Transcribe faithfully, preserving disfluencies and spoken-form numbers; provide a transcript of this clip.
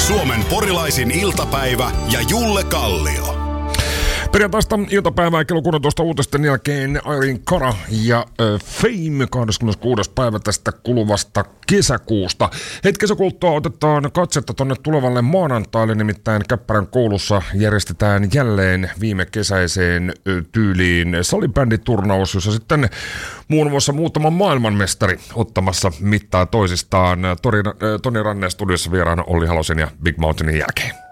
Suomen porilaisin iltapäivä ja Julle Kallio. Perjantaista iltapäivää kello kuusitoista uutisten jälkeen Irene Cara ja äh, Fame kahdeskymmeneskuudes päivä tästä kuluvasta kesäkuusta. Hetki kesäkuluttua otetaan katsetta tonne tulevalle maanantaille, nimittäin Käppärän koulussa järjestetään jälleen viime kesäiseen äh, tyyliin salibänditurnaus, jossa sitten muun muassa muutama maailmanmestari ottamassa mittaa toisistaan. Tori, äh, Toni Ranne studiossa vieraana Olli Halosen ja Big Mountainin jälkeen.